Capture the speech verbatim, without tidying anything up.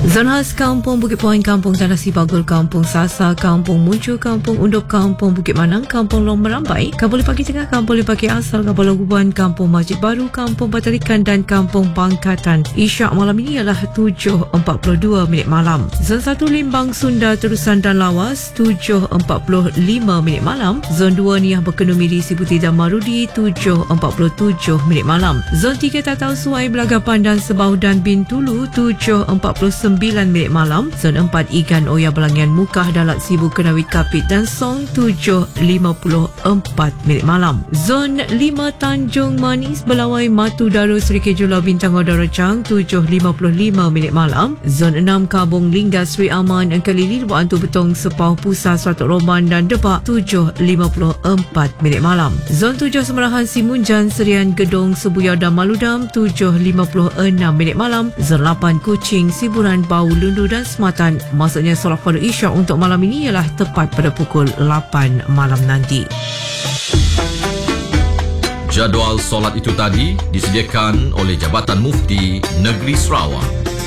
Zon khas Kampung Bukit Puan, Kampung Tanah Sibagul, Kampung Sasa, Kampung Muncul, Kampung Undop, Kampung Bukit Manang, Kampung Long Merambai, Kampung Lepaki Tengah, Kampung Lepaki Asal, Kampung Laguban, Kampung Masjid Baru, Kampung Batarikan dan Kampung Bangkatan. Isyak malam ini ialah tujuh empat puluh dua minit malam. Zon satu Limbang, Sunda, Terusan dan Lawas tujuh empat puluh lima minit malam. Zon dua Niah Berkenum Miri, Sibuti dan Marudi tujuh empat puluh tujuh minit malam. Zon tiga Tatau Suai, Belagapan dan Sebau dan Bintulu tujuh empat puluh sembilan minit malam. Zon empat Igan Oya, Belangian Mukah, Dalat Sibu, Kenawit Kapit dan Song tujuh lima puluh empat minit malam. Zon lima Tanjung Manis, Belawai, Matu Daru, Seri Kejula, Bintang Odara Chang tujuh lima puluh lima minit malam. Zon enam Kabung Lingga, Sri Aman, Engkalili, Lubuk Antu Betong, Sepau, Pusat, Suatu Roman dan Depak tujuh lima puluh empat minit malam. Zon tujuh Semerahan, Simunjan, Serian, Gedong, Sebuyau dan Maludam tujuh lima puluh enam minit malam. Zon lapan Kuching, Siburan, Bau, Lundu dan Sematan. Maksudnya solat fardu isyak untuk malam ini ialah tepat pada pukul lapan malam nanti. Jadual solat itu tadi disediakan oleh Jabatan Mufti Negeri Sarawak.